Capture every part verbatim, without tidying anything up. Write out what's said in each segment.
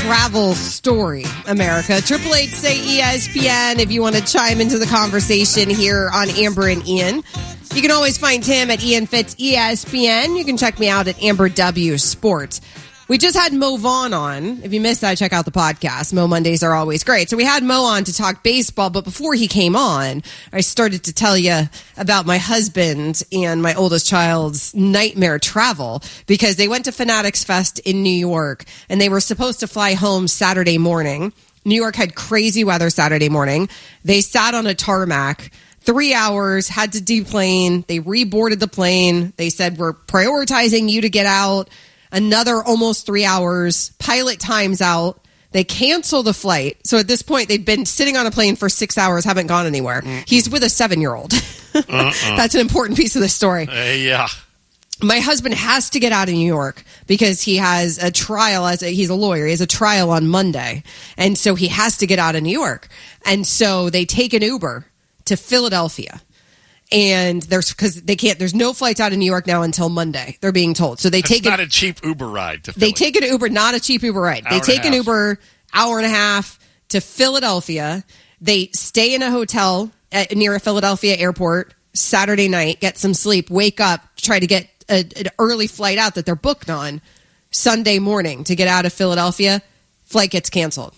travel story, America? Triple H say E S P N if you want to chime into the conversation here on Amber and Ian. You can always find him at Ian Fitz E S P N. You can check me out at Amber W Sports. We just had Mo Vaughn on. If you missed that, check out the podcast. Mo Mondays are always great. So we had Mo on to talk baseball, but before he came on, I started to tell you about my husband and my oldest child's nightmare travel because they went to Fanatics Fest in New York, and they were supposed to fly home Saturday morning. New York had crazy weather Saturday morning. They sat on a tarmac. Three hours, had to deplane. They reboarded the plane. They said, we're prioritizing you to get out. Another almost three hours. Pilot times out. They cancel the flight. So at this point, they'd been sitting on a plane for six hours, haven't gone anywhere. Mm-mm. He's with a seven-year-old. uh-uh. That's an important piece of the story. Uh, yeah. My husband has to get out of New York because he has a trial. As a, he's a lawyer. He has a trial on Monday. And so he has to get out of New York. And so they take an Uber to Philadelphia. And there's because they can't. There's no flights out of New York now until Monday. They're being told. So they it's take not a, a cheap Uber ride to Philly. They take an Uber, not a cheap Uber ride. Hour they take an half. Uber hour and a half to Philadelphia. They stay in a hotel at, near a Philadelphia airport Saturday night. Get some sleep. Wake up. Try to get a, an early flight out that they're booked on Sunday morning to get out of Philadelphia. Flight gets canceled.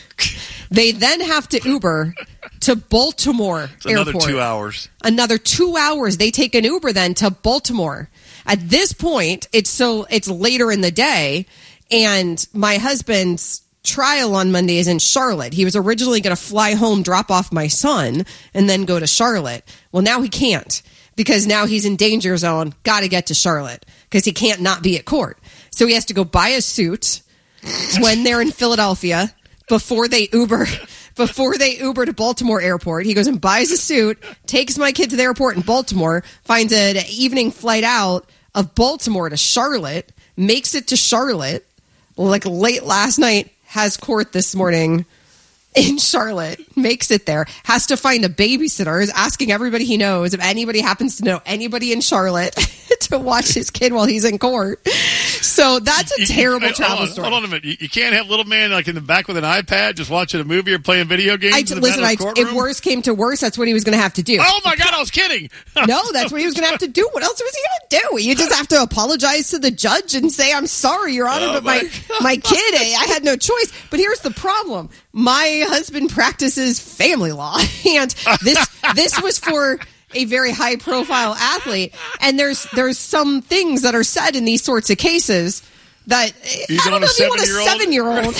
They then have to Uber to Baltimore it's another Airport. two hours. Another two hours. They take an Uber then to Baltimore. At this point, it's so it's later in the day, and my husband's trial on Monday is in Charlotte. He was originally going to fly home, drop off my son, and then go to Charlotte. Well, now he can't because now he's in danger zone. Got to get to Charlotte because he can't not be at court. So he has to go buy a suit when they're in Philadelphia. Before they Uber, before they Uber to Baltimore Airport, he goes and buys a suit, takes my kid to the airport in Baltimore, finds an evening flight out of Baltimore to Charlotte, makes it to Charlotte, like late last night, has court this morning in Charlotte, makes it there, has to find a babysitter, is asking everybody he knows if anybody happens to know anybody in Charlotte to watch his kid while he's in court. So that's a you, terrible you, travel hold on, story. Hold on a minute. You, you can't have little man like in the back with an iPad just watching a movie or playing video games I, in the listen, I, courtroom? if worse came to worse, that's what he was going to have to do. Oh, my God, I was kidding. No, that's what he was going to have to do. What else was he going to do? You just have to apologize to the judge and say, I'm sorry, Your Honor, oh, but my, my, my kid, I had no choice. But here's the problem. My husband practices family law, and this this was for a very high-profile athlete, and there's there's some things that are said in these sorts of cases that you I don't know if you want a seven-year-old. I don't know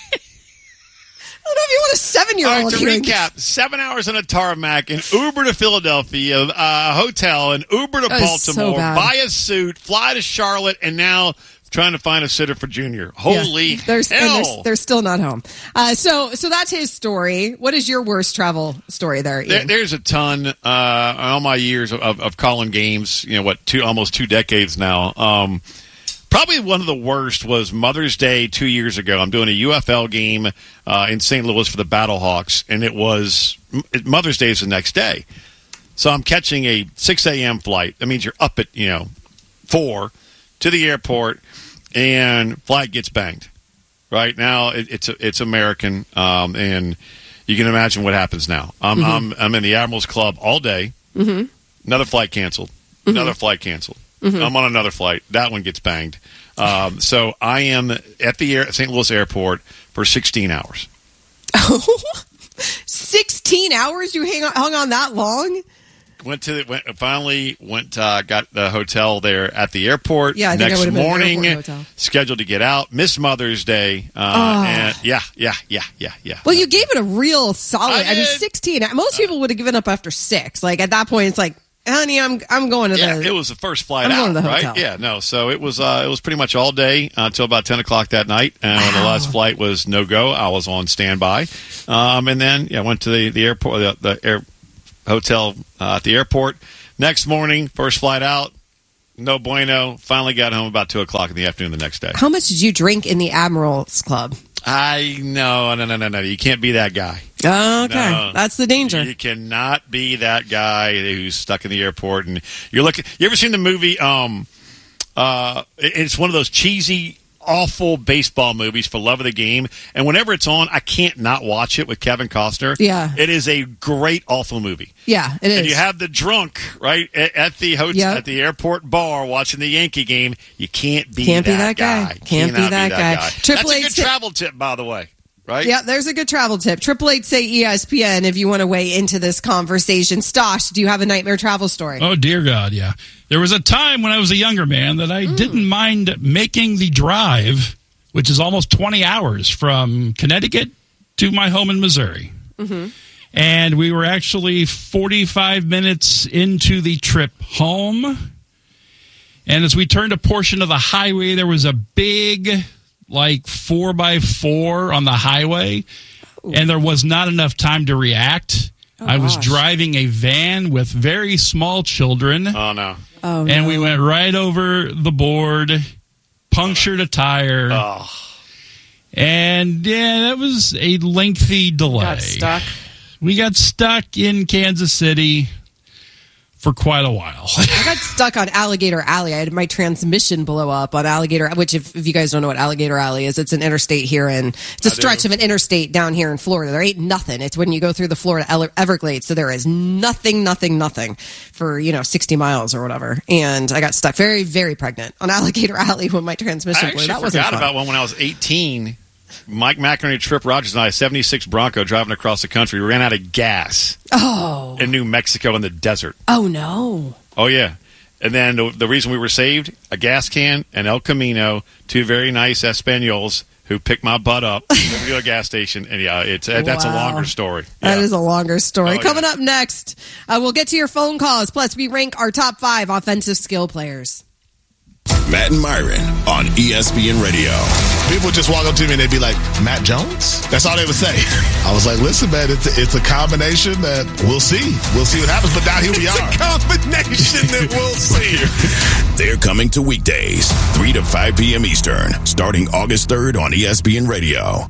if you want a seven-year-old. All right, to hearing. recap, seven hours on a tarmac, an Uber to Philadelphia, a uh, hotel, an Uber to That is so Baltimore, bad. buy a suit, fly to Charlotte, and now trying to find a sitter for Junior. Holy yeah. there's, hell. And they're, they're still not home. Uh, so so that's his story. What is your worst travel story there, Ian? There, there's a ton. Uh, all my years of, of, of calling games, you know, what, two almost two decades now. Um, probably one of the worst was Mother's Day two years ago. I'm doing a U F L game uh, in Saint Louis for the Battlehawks, and it was Mother's Day is the next day. So I'm catching a six a.m. flight. That means you're up at, you know, four to the airport, and flight gets banged. Right now, it, it's it's American, um, and you can imagine what happens now. I'm mm-hmm. I'm I'm in the Admirals Club all day. Mm-hmm. Another flight canceled. Mm-hmm. Another flight canceled. Mm-hmm. I'm on another flight. That one gets banged. Um, so I am at the air, Saint Louis airport for sixteen hours. sixteen hours? You hang on, hung on that long? Went to the, went, finally went uh, got the hotel there at the airport. Yeah, I think next I would have been morning, at the hotel. Scheduled to get out. Missed Mother's Day. Uh, oh. and yeah, yeah, yeah, yeah, yeah. Well, you gave it a real solid. I, I mean, did. sixteen. Most people would have given up after six. Like at that point, it's like, honey, I'm I'm going to yeah, the. it was the first flight I'm out, going to the right? hotel. Yeah, no. So it was uh, it was pretty much all day uh, until about ten o'clock that night. And when the Wow. last flight was no go, I was on standby. Um, and then yeah, went to the the airport, the, the air hotel uh, at the airport. Next morning, first flight out, no bueno. Finally got home about two o'clock in the afternoon the next day. How much did you drink in the Admirals Club? I no no no no no. You can't be that guy. Oh, okay, No. that's the danger. You cannot be that guy who's stuck in the airport and you're looking. You ever seen the movie? Um, uh, it's one of those cheesy awful baseball movies for love of the game. And whenever it's on, I can't not watch it with Kevin Costner. Yeah. It is a great, awful movie. Yeah, it is. And you have the drunk, right, at, at the hotel, yep. at the airport bar watching the Yankee game. You can't be can't that, be that guy. guy. Can't be that, be that guy. guy. Triple That's a H good travel tip, by the way. Right? Yeah, there's a good travel tip. Triple Eight say E S P N if you want to weigh into this conversation. Stosh, do you have a nightmare travel story? Oh, dear God, yeah. There was a time when I was a younger man that I mm. didn't mind making the drive, which is almost twenty hours from Connecticut to my home in Missouri. Mm-hmm. And we were actually forty-five minutes into the trip home. And as we turned a portion of the highway, there was a big, like, four by four on the highway. Ooh. And there was not enough time to react. Oh, I was gosh. driving a van with very small children. Oh, no. Oh, and no. we went right over the board, punctured a tire. Oh. And, yeah, that was a lengthy delay. Got stuck. We got stuck in Kansas City for quite a while. I got stuck on Alligator Alley. I had my transmission blow up on Alligator, which if, if you guys don't know what Alligator Alley is, it's an interstate here, and it's a I stretch do. of an interstate down here in Florida. There ain't nothing. It's when you go through the Florida Everglades, so there is nothing, nothing, nothing for, you know, sixty miles or whatever. And I got stuck very, very pregnant on Alligator Alley when my transmission I blew. That wasn't fun. I forgot about one when I was eighteen. Mike McInerney, Trip Rogers, and I, seventy-six Bronco, driving across the country. We ran out of gas oh. in New Mexico in the desert. Oh, no. Oh, yeah. And then the, the reason we were saved, a gas can and El Camino, two very nice Espanols who picked my butt up to a gas station. And, yeah, it's that's wow. a longer story. Yeah. That is a longer story. Oh, Coming yeah. up next, uh, we'll get to your phone calls. Plus, we rank our top five offensive skill players. Matt and Myron on E S P N Radio. People would just walk up to me and they'd be like, Matt Jones? That's all they would say. I was like, listen, man, it's a, it's a combination that we'll see. We'll see what happens, but now here we it's are. It's a combination that we'll see. They're coming to weekdays, three to five p.m. Eastern, starting August third on E S P N Radio.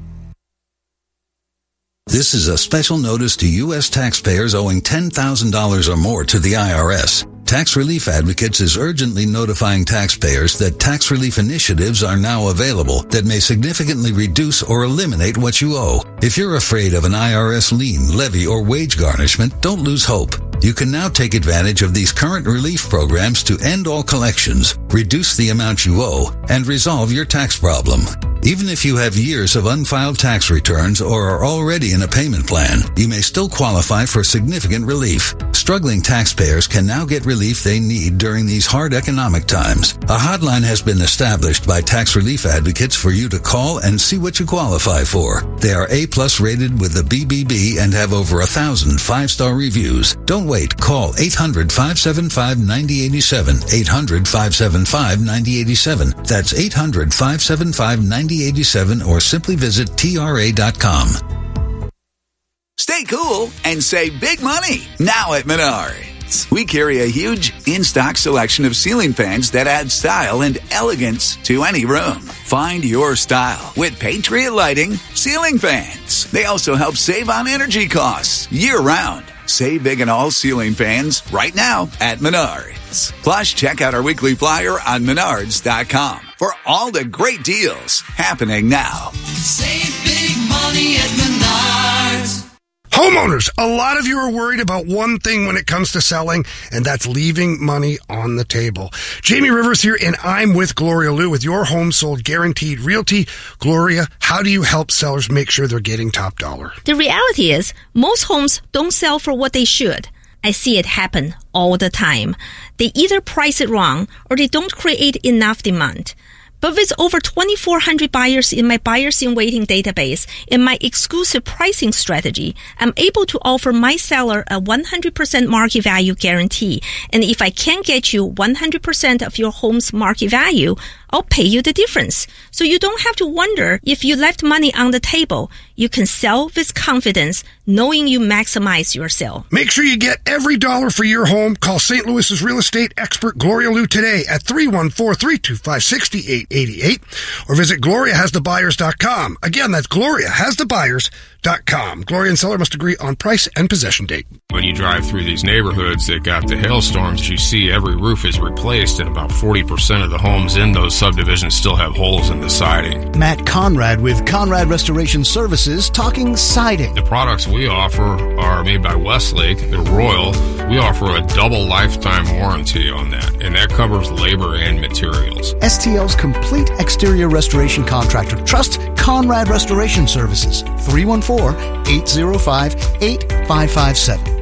This is a special notice to U S taxpayers owing ten thousand dollars or more to the I R S. Tax Relief Advocates is urgently notifying taxpayers that tax relief initiatives are now available that may significantly reduce or eliminate what you owe. If you're afraid of an I R S lien, levy, or wage garnishment, don't lose hope. You can now take advantage of these current relief programs to end all collections, reduce the amount you owe, and resolve your tax problem. Even if you have years of unfiled tax returns or are already in a payment plan, you may still qualify for significant relief. Struggling taxpayers can now get relief they need during these hard economic times. A hotline has been established by Tax Relief Advocates for you to call and see what you qualify for. They are A-plus rated with the B B B and have over a thousand five-star reviews. Don't wait. Call eight hundred, five seven five, nine zero eight seven, eight hundred, five seven five, nine zero eight seven. That's eight hundred, five seven five, nine zero eight seven or simply visit T R A dot com. Stay cool and save big money now at Menards. We carry a huge in-stock selection of ceiling fans that add style and elegance to any room. Find your style with Patriot Lighting ceiling fans. They also help save on energy costs year-round. Save big on all ceiling fans right now at Menards. Plus, check out our weekly flyer on menards dot com for all the great deals happening now. Save big money at Menards. Homeowners, a lot of you are worried about one thing when it comes to selling, and that's leaving money on the table. Jamie Rivers here, and I'm with Gloria Liu with Your Home Sold Guaranteed Realty. Gloria, how do you help sellers make sure they're getting top dollar? The reality is, most homes don't sell for what they should. I see it happen all the time. They either price it wrong or they don't create enough demand. But with over twenty-four hundred buyers in my Buyers in Waiting database and my exclusive pricing strategy, I'm able to offer my seller a one hundred percent market value guarantee. And if I can't get you one hundred percent of your home's market value, I'll pay you the difference. So you don't have to wonder if you left money on the table. You can sell with confidence, knowing you maximize your sale. Make sure you get every dollar for your home. Call Saint Louis's real estate expert Gloria Liu today at three one four, three two five, six eight eight eight or visit gloria has the buyers dot com. Again, that's gloria has the buyers dot com. Gloria and seller must agree on price and possession date. When you drive through these neighborhoods that got the hailstorms, you see every roof is replaced and about forty percent of the homes in those subdivisions still have holes in the siding. Matt Conrad with Conrad Restoration Services talking siding. The products we offer are made by Westlake. They're Royal. We offer a double lifetime warranty on that, and that covers labor and materials. S T L's complete exterior restoration contractor. Trust Conrad Restoration Services. three one four, eight zero five, eight five five seven.